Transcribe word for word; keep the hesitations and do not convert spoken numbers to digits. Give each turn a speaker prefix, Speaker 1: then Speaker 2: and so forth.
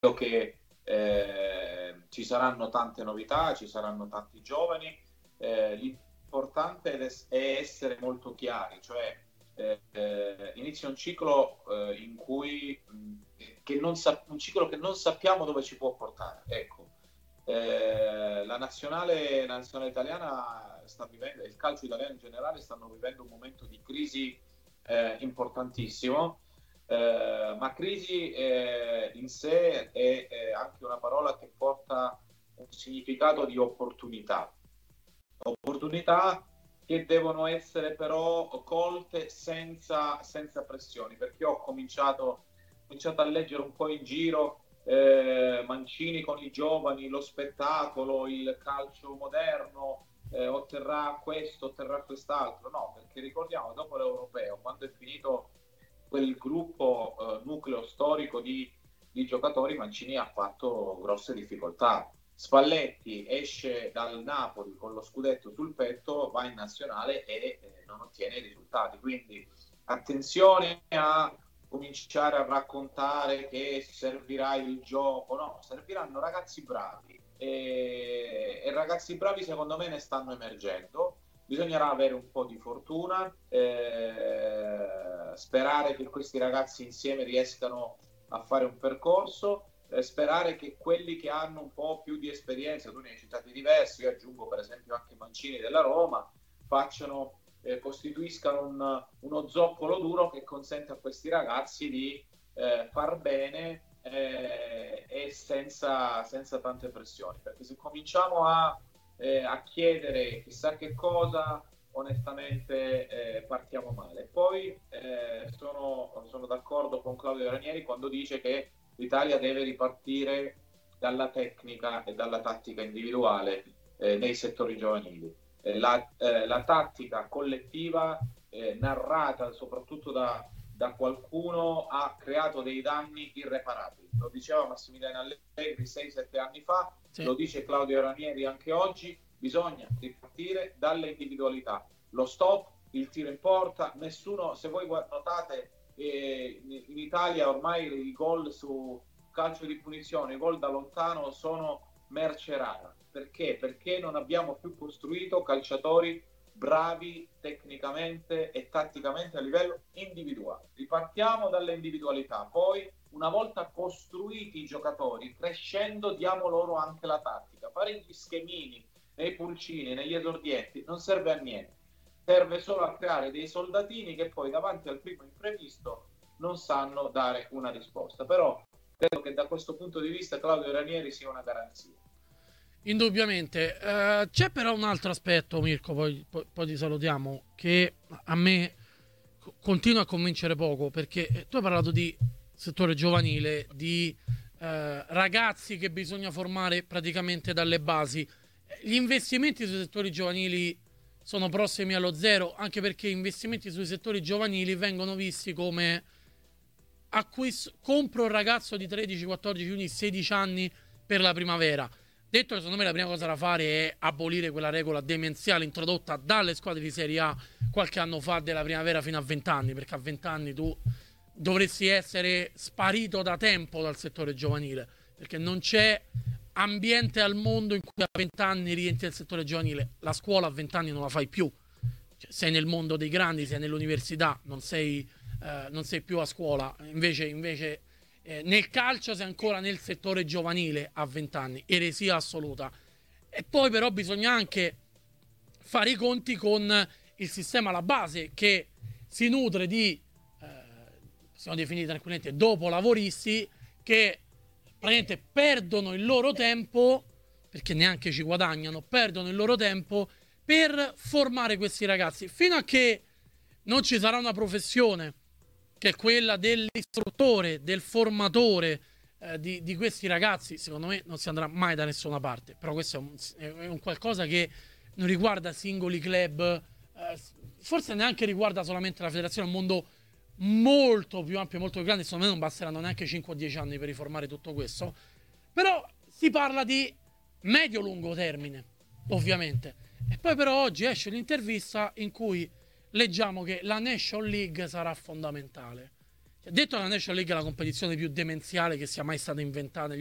Speaker 1: che eh, ci saranno tante novità, ci saranno tanti giovani, eh, l'importante è essere molto chiari, cioè eh, eh, inizia un ciclo eh, in cui mh, che non sa- un ciclo che non sappiamo dove ci può portare. Ecco, eh, la nazionale, la nazionale italiana sta vivendo, il calcio italiano in generale stanno vivendo un momento di crisi eh, importantissimo. Eh, ma crisi eh, in sé è, è anche una parola che porta un significato di opportunità, opportunità che devono essere però colte senza, senza pressioni, perché ho cominciato, cominciato a leggere un po' in giro eh, Mancini con i giovani, lo spettacolo, il calcio moderno, eh, otterrà questo, otterrà quest'altro. No, perché ricordiamo, dopo l'Europeo, quando è finito quel gruppo eh, nucleo storico di, di giocatori, Mancini ha fatto grosse difficoltà. Spalletti esce dal Napoli con lo scudetto sul petto, va in nazionale e eh, non ottiene i risultati. Quindi attenzione a cominciare a raccontare che servirà il gioco, no, serviranno ragazzi bravi e, e ragazzi bravi secondo me ne stanno emergendo. Bisognerà avere un po' di fortuna, eh, sperare che questi ragazzi insieme riescano a fare un percorso, eh, sperare che quelli che hanno un po' più di esperienza, tu ne hai citati diversi, io aggiungo per esempio anche Mancini della Roma, facciano, eh, costituiscano un, uno zoccolo duro che consente a questi ragazzi di eh, far bene eh, e senza, senza tante pressioni, perché se cominciamo a Eh, a chiedere chissà che cosa, onestamente eh, partiamo male. Poi eh, sono, sono d'accordo con Claudio Ranieri quando dice che l'Italia deve ripartire dalla tecnica e dalla tattica individuale eh, nei settori giovanili. Eh, la, eh, la tattica collettiva eh, narrata soprattutto da, da qualcuno ha creato dei danni irreparabili. Lo diceva Massimiliano Allegri sei sette anni fa, sì. Lo dice Claudio Ranieri anche oggi, bisogna ripartire dalle individualità. Lo stop, il tiro in porta, nessuno, se voi notate eh, in Italia ormai i gol su calcio di punizione, i gol da lontano sono merce rara. Perché? Perché non abbiamo più costruito calciatori bravi tecnicamente e tatticamente a livello individuale. Ripartiamo dalle individualità, poi una volta costruiti i giocatori, crescendo diamo loro anche la tattica. Fare gli schemini nei pulcini, negli esordienti non serve a niente, serve solo a creare dei soldatini che poi davanti al primo imprevisto non sanno dare una risposta. Però credo che da questo punto di vista Claudio Ranieri sia una garanzia.
Speaker 2: Indubbiamente. Uh, c'è però un altro aspetto, Mirko, poi, poi, poi ti salutiamo, che a me co- continua a convincere poco, perché tu hai parlato di settore giovanile, di uh, ragazzi che bisogna formare praticamente dalle basi. Gli investimenti sui settori giovanili sono prossimi allo zero, anche perché investimenti sui settori giovanili vengono visti come acquist- compro un ragazzo di tredici, quattordici, quindi sedici anni per la primavera. Detto che secondo me la prima cosa da fare è abolire quella regola demenziale introdotta dalle squadre di Serie A qualche anno fa della primavera fino a venti anni, perché a venti anni tu dovresti essere sparito da tempo dal settore giovanile, perché non c'è ambiente al mondo in cui a venti anni rientri nel settore giovanile. La scuola a venti anni non la fai più, cioè, sei nel mondo dei grandi, sei nell'università, non sei, eh, non sei più a scuola. Invece, invece eh, nel calcio sei ancora nel settore giovanile a venti anni, eresia assoluta. E poi però bisogna anche fare i conti con il sistema alla base, che si nutre di eh, sono definiti tranquillamente dopo lavoristi, che praticamente perdono il loro tempo, perché neanche ci guadagnano, perdono il loro tempo per formare questi ragazzi, fino a che non ci sarà una professione che è quella dell'istruttore, del formatore eh, di, di questi ragazzi. Secondo me non si andrà mai da nessuna parte. Però questo è un, è un qualcosa che non riguarda singoli club, eh, forse neanche riguarda solamente la federazione, è un mondo molto più ampio, molto più grande. Secondo me non basteranno neanche cinque o dieci anni per riformare tutto questo. Però si parla di medio-lungo termine, ovviamente. E poi però oggi esce l'intervista in cui leggiamo che la Nation League sarà fondamentale. Detto che la National League è la competizione più demenziale che sia mai stata inventata